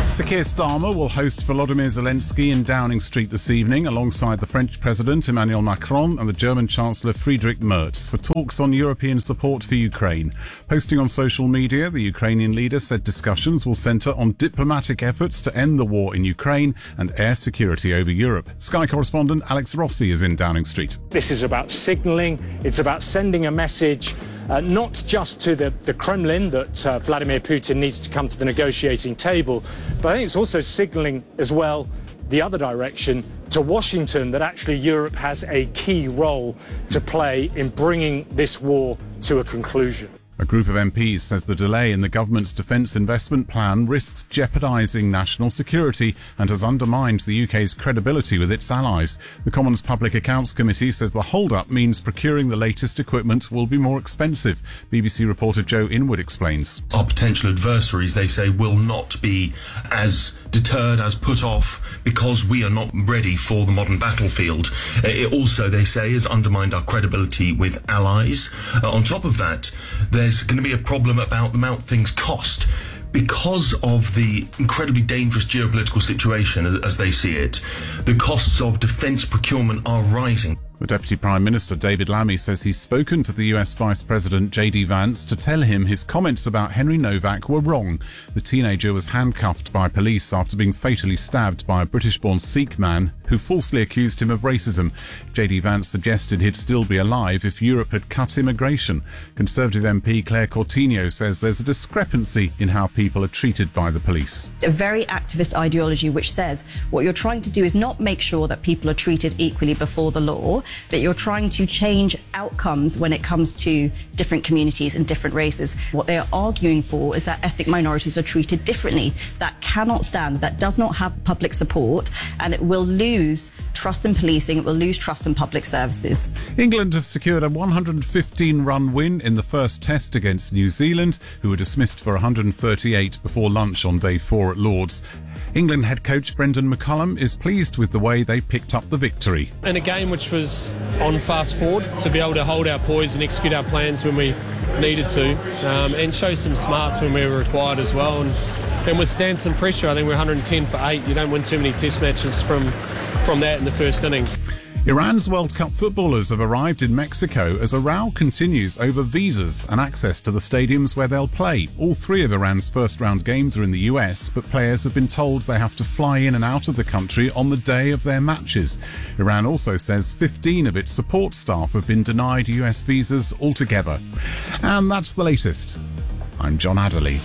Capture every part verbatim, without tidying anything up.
Sir Keir Starmer will host Volodymyr Zelensky in Downing Street this evening alongside the French President Emmanuel Macron and the German Chancellor Friedrich Merz for talks on European support for Ukraine. Posting on social media, the Ukrainian leader said discussions will centre on diplomatic efforts to end the war in Ukraine and air security over Europe. Sky correspondent Alex Rossi is in Downing Street. This is about signalling, it's about sending a message Uh, not just to the, the Kremlin that uh, Vladimir Putin needs to come to the negotiating table, but I think it's also signalling as well the other direction to Washington that actually Europe has a key role to play in bringing this war to a conclusion. A group of M Ps says the delay in the government's defence investment plan risks jeopardising national security and has undermined the U K's credibility with its allies. The Commons Public Accounts Committee says the hold-up means procuring the latest equipment will be more expensive. B B C reporter Joe Inwood explains. Our potential adversaries, they say, will not be as deterred, as put off, because we are not ready for the modern battlefield. It also, they say, has undermined our credibility with allies. Uh, on top of that, there's going to be a problem about the amount things cost. Because of the incredibly dangerous geopolitical situation, as, as they see it, the costs of defence procurement are rising. The Deputy Prime Minister, David Lammy, says he's spoken to the U S Vice President J D Vance to tell him his comments about Henry Novak were wrong. The teenager was handcuffed by police after being fatally stabbed by a British-born Sikh man who falsely accused him of racism. J D Vance suggested he'd still be alive if Europe had cut immigration. Conservative M P Claire Coutinho says there's a discrepancy in how people are treated by the police. A very activist ideology which says what you're trying to do is not make sure that people are treated equally before the law, that you're trying to change outcomes when it comes to different communities and different races. What they are arguing for is that ethnic minorities are treated differently. That cannot stand, that does not have public support, and it will lose trust in policing, it will lose trust in public services. England have secured a one hundred fifteen run win in the first test against New Zealand, who were dismissed for one hundred thirty-eight before lunch on day four at Lord's. England head coach Brendan McCullum is pleased with the way they picked up the victory. In a game which was on fast forward, to be able to hold our poise and execute our plans when we needed to, um, and show some smarts when we were required as well, and, and withstand some pressure. I think we're one hundred ten for eight. You don't win too many test matches from, from that in the first innings. Iran's World Cup footballers have arrived in Mexico as a row continues over visas and access to the stadiums where they'll play. All three of Iran's first-round games are in the U S, but players have been told they have to fly in and out of the country on the day of their matches. Iran also says fifteen of its support staff have been denied U S visas altogether. And that's the latest. I'm John Adderley.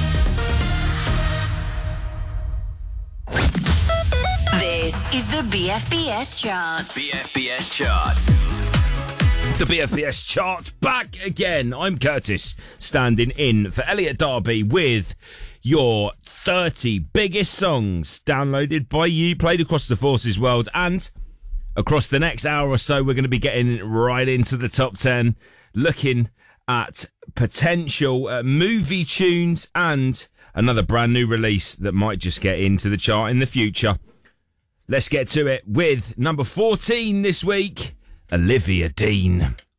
Is the B F B S chart. B F B S chart. The B F B S chart back again. I'm Curtis, standing in for Elliot Darby with your thirty biggest songs downloaded by you, played across the Forces world, and across the next hour or so, we're going to be getting right into the top ten, looking at potential uh, movie tunes and another brand new release that might just get into the chart in the future. Let's get to it with number fourteen this week, Olivia Dean.